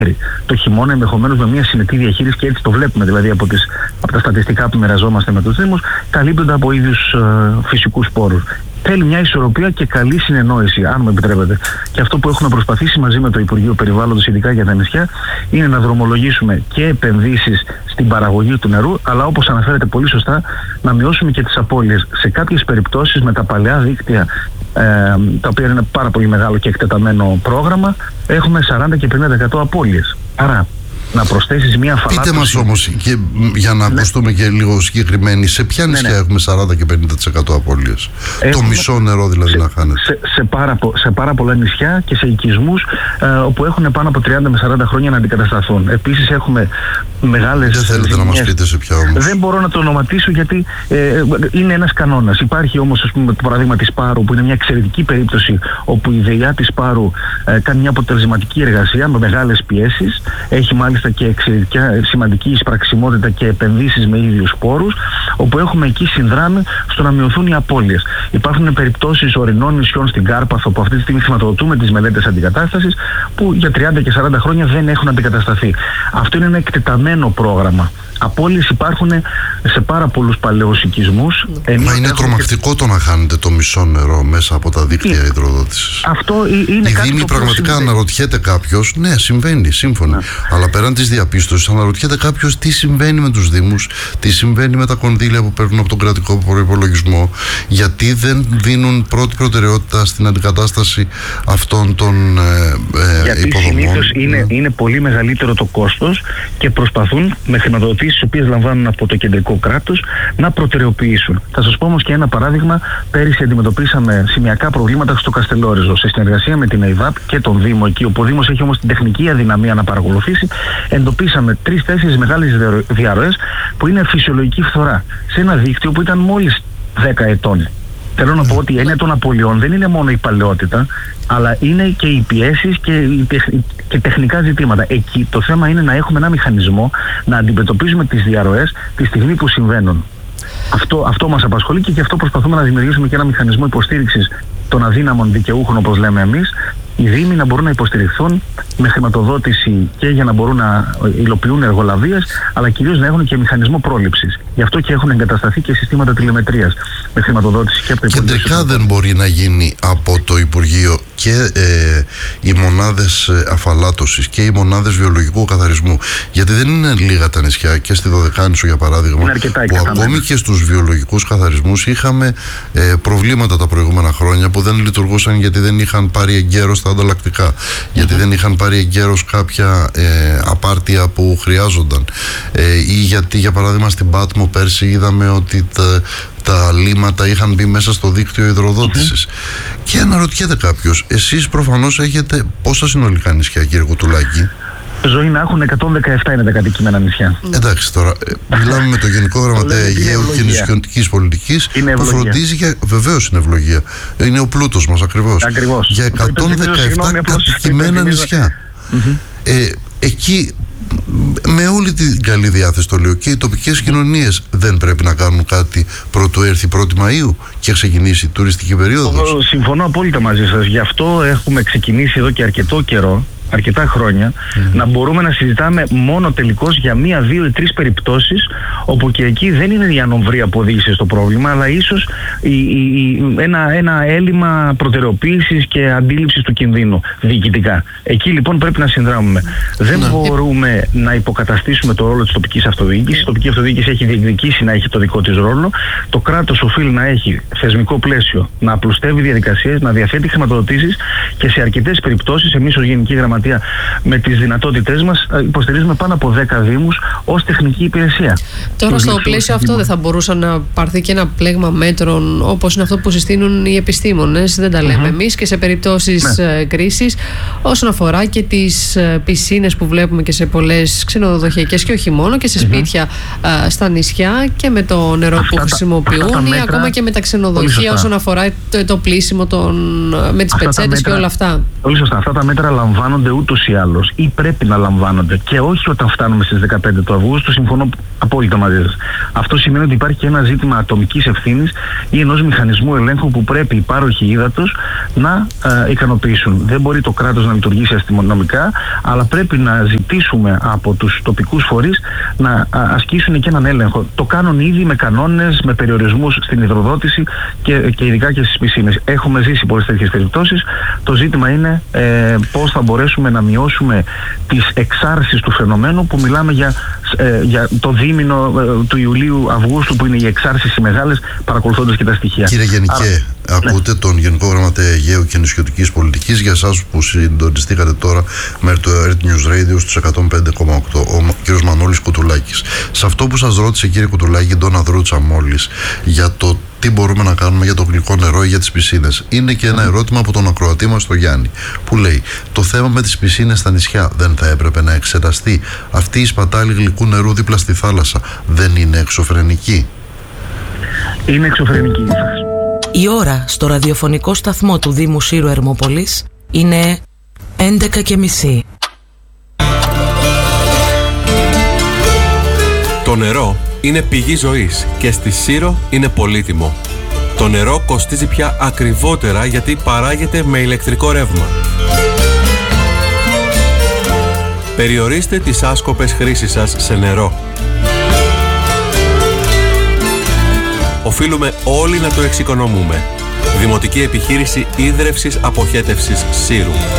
το χειμώνα, ενδεχομένως με μια συνετή διαχείριση, και έτσι το βλέπουμε δηλαδή από τα στατιστικά που μοιραζόμαστε με τους Δήμους, καλύπτονται από ίδιους φυσικούς πόρους. Θέλει μια ισορροπία και καλή συνεννόηση, αν μου επιτρέπετε. Και αυτό που έχουμε προσπαθήσει μαζί με το Υπουργείο Περιβάλλοντος, ειδικά για τα νησιά, είναι να δρομολογήσουμε και επενδύσεις στην παραγωγή του νερού, αλλά όπως αναφέρετε πολύ σωστά, να μειώσουμε και τις απώλειες. Σε κάποιες περιπτώσεις με τα παλαιά δίκτυα, τα οποία είναι πάρα πολύ μεγάλο και εκτεταμένο πρόγραμμα, έχουμε 40 και 50% απώλειες. Άρα, να προσθέσεις μια φαλάτωση. Πείτε μας όμως, και για να ακουστούμε και λίγο συγκεκριμένοι, σε ποια νησιά έχουμε 40 και 50% απώλειες? Το μισό νερό δηλαδή να χάνεται. Σε πάρα πολλά νησιά και σε οικισμούς όπου έχουν πάνω από 30 με 40 χρόνια να αντικατασταθούν. Επίσης έχουμε μεγάλες... Θέλετε να μας πείτε σε ποια όμως? Δεν μπορώ να το ονοματίσω γιατί είναι ένας κανόνας. Υπάρχει όμως, ας πούμε, το παράδειγμα της Πάρου, που είναι μια εξαιρετική περίπτωση, όπου η ΔΕΙΑ της Πάρου κάνει μια αποτελεσματική εργασία με μεγάλες πιέσεις. Έχει μάλιστα και εξαιρετικά σημαντική εισπραξιμότητα και επενδύσεις με ίδιους πόρους, όπου έχουμε εκεί συνδράμει στο να μειωθούν οι απώλειες. Υπάρχουν περιπτώσεις ορεινών νησιών στην Κάρπαθο, που αυτή τη στιγμή χρηματοδοτούμε τις μελέτες αντικατάστασης, που για 30 και 40 χρόνια δεν έχουν αντικατασταθεί. Αυτό είναι ένα εκτεταμένο πρόγραμμα. Απώλειες υπάρχουν σε πάρα πολλούς παλαιούς οικισμούς. Μα είναι τρομακτικό το να χάνετε το μισό νερό μέσα από τα δίκτυα υδροδότησης. Αυτό είναι οι κάτι Δήμοι πραγματικά αναρωτιέται κάποιος, ναι, συμβαίνει, σύμφωνα. Αλλά πέραν της διαπίστωσης, αναρωτιέται κάποιος τι συμβαίνει με τους Δήμους, τι συμβαίνει με τα κονδύλια που παίρνουν από τον κρατικό προϋπολογισμό, γιατί δεν δίνουν πρώτη προτεραιότητα στην αντικατάσταση αυτών των υποδομών. Γιατί συνήθως είναι πολύ μεγαλύτερο το κόστος και προσπαθούν με χρηματοδοτήσεις, τις οποίες λαμβάνουν από το κεντρικό κράτος, να προτεραιοποιήσουν. Θα σας πω όμως και ένα παράδειγμα. Πέρυσι αντιμετωπίσαμε σημειακά προβλήματα στο Καστελόριζο, σε συνεργασία με την ΕΙΒΑΠ και τον Δήμο εκεί, όπου ο Δήμος έχει όμως την τεχνική αδυναμία να παρακολουθήσει. Εντοπίσαμε 3-4 μεγάλες διαρροές που είναι φυσιολογική φθορά σε ένα δίκτυο που ήταν μόλις 10 ετών. Θέλω να πω ότι η έννοια των απολειών δεν είναι μόνο η παλαιότητα, αλλά είναι και οι πιέσεις και τεχνικά ζητήματα. Εκεί το θέμα είναι να έχουμε ένα μηχανισμό να αντιμετωπίζουμε τις διαρροές τη στιγμή που συμβαίνουν. Αυτό μας απασχολεί και γι' αυτό προσπαθούμε να δημιουργήσουμε και ένα μηχανισμό υποστήριξης των αδύναμων δικαιούχων, όπως λέμε εμείς, οι Δήμοι να μπορούν να υποστηριχθούν με χρηματοδότηση και για να μπορούν να υλοποιούν εργολαβίες, αλλά κυρίως να έχουν και μηχανισμό πρόληψης. Γι' αυτό και έχουν εγκατασταθεί και συστήματα τηλεμετρίας με χρηματοδότηση και από το Υπουργείο. Κεντρικά δεν μπορεί να γίνει από το Υπουργείο και οι μονάδες αφαλάτωσης και οι μονάδες βιολογικού καθαρισμού? Γιατί δεν είναι λίγα τα νησιά, και στη Δωδεκάνησο για παράδειγμα, που ακόμη και στους βιολογικούς καθαρισμούς είχαμε προβλήματα τα προηγούμενα χρόνια που δεν λειτουργούσαν γιατί δεν είχαν πάρει εγκαίρως τα ανταλλακτικά, γιατί δεν είχαν πάρει εγκαίρως κάποια απάρτια που χρειάζονταν, ή γιατί για παράδειγμα στην Πάτμο πέρσι είδαμε ότι τα λίματα είχαν μπει μέσα στο δίκτυο υδροδότησης. Και αναρωτιέται κάποιος, εσείς προφανώς έχετε πόσα συνολικά νησιά, κύριε Κουτουλάκη? Ζωή να έχουν 117 είναι τα κατοικημένα νησιά. Εντάξει, τώρα μιλάμε με το Γενικό Γραμματέα Αιγαίου και Νησιωτικής Πολιτικής, που φροντίζει για. Βεβαίως είναι ευλογία. Είναι ο πλούτος μας ακριβώς. Για 117 κατοικημένα νησιά. Εκεί, με όλη την καλή διάθεση το λέω, και οι τοπικές κοινωνίες δεν πρέπει να κάνουν κάτι πρωτού έρθει 1η Μαΐου και ξεκινήσει η τουριστική περίοδος? Συμφωνώ απόλυτα μαζί σας. Γι' αυτό έχουμε ξεκινήσει εδώ και αρκετό καιρό, αρκετά χρόνια, να μπορούμε να συζητάμε μόνο τελικώς για 1, 2 ή 3 περιπτώσεις, όπου και εκεί δεν είναι η ανομβρία που οδήγησε στο πρόβλημα, αλλά ίσως ένα έλλειμμα προτεραιοποίησης και αντίληψης του κινδύνου διοικητικά. Εκεί λοιπόν πρέπει να συνδράμουμε. Δεν μπορούμε να υποκαταστήσουμε το ρόλο της τοπικής αυτοδιοίκησης. Η τοπική αυτοδιοίκηση έχει διεκδικήσει να έχει το δικό της ρόλο. Το κράτος οφείλει να έχει θεσμικό πλαίσιο, να απλουστεύει διαδικασίες, να διαθέτει χρηματοδοτήσεις, και σε αρκετές περιπτώσεις εμείς ως Γενική Γραμματεία με τις δυνατότητές μας υποστηρίζουμε πάνω από 10 Δήμους ως τεχνική υπηρεσία. Τώρα στο πλαίσιο αυτό δεν θα μπορούσε να πάρθει και ένα πλέγμα μέτρων, όπως είναι αυτό που συστήνουν οι επιστήμονες, δεν τα λέμε εμείς, και σε περιπτώσεις κρίσης, όσον αφορά και τις πισίνες που βλέπουμε και σε πολλές ξενοδοχειακές και όχι μόνο, και σε σπίτια στα νησιά, και με το νερό που χρησιμοποιούν, ή ακόμα και με τα ξενοδοχεία όσον αφορά το πλήσιμο με τις πετσέτες και όλα αυτά? Πολύ σωστά. Αυτά τα μέτρα λαμβάνονται ούτως ή άλλως ή πρέπει να λαμβάνονται και όχι όταν φτάνουμε στις 15 του Αυγούστου, συμφωνώ απόλυτα μαζί σας. Αυτό σημαίνει ότι υπάρχει και ένα ζήτημα ατομικής ευθύνης ή ενός μηχανισμού ελέγχου που πρέπει οι πάροχοι ύδατος να ικανοποιήσουν. Δεν μπορεί το κράτος να λειτουργήσει αστυνομικά, αλλά πρέπει να ζητήσουμε από τους τοπικούς φορείς να ασκήσουν και έναν έλεγχο. Το κάνουν ήδη με κανόνες, με περιορισμούς στην υδροδότηση και ειδικά και στις πισίνες. Έχουμε ζήσει πολλές τέτοιες περιπτώσεις. Το ζήτημα είναι πώς θα μπορέσουμε να μειώσουμε τις εξάρσεις του φαινομένου, που μιλάμε για το δίμηνο του Ιουλίου-Αυγούστου, που είναι οι εξάρσεις οι μεγάλες, παρακολουθώντας και τα στοιχεία. Κύριε Γενικέ, ακούτε τον Γενικό Γραμματέα Αιγαίου και Νησιωτικής Πολιτικής. Για εσάς που συντονιστήκατε τώρα με το Earth News Radio στους 105,8, ο κύριος Μανώλης Κουτουλάκης. Σε αυτό που σας ρώτησε, κύριε Κουτουλάκη, Ντόνα Δρούτσα μόλις, για το τι μπορούμε να κάνουμε για το γλυκό νερό ή για τις πισίνες, είναι και ένα ερώτημα από τον ακροατή μας, τον Γιάννη, που λέει: το θέμα με τις πισίνες στα νησιά δεν θα έπρεπε να εξεταστεί? Αυτή η σπατάλη γλυκού νερού δίπλα στη θάλασσα δεν είναι εξωφρενική? Είναι εξωφρενική. Η ώρα στο ραδιοφωνικό σταθμό του Δήμου Σύρου Ερμόπολης είναι 11:30. Το νερό είναι πηγή ζωής και στη Σύρο είναι πολύτιμο. Το νερό κοστίζει πια ακριβότερα γιατί παράγεται με ηλεκτρικό ρεύμα. Περιορίστε τις άσκοπες χρήσεις σας σε νερό. Οφείλουμε όλοι να το εξοικονομούμε. Δημοτική Επιχείρηση Ίδρευσης Αποχέτευσης Σύρου.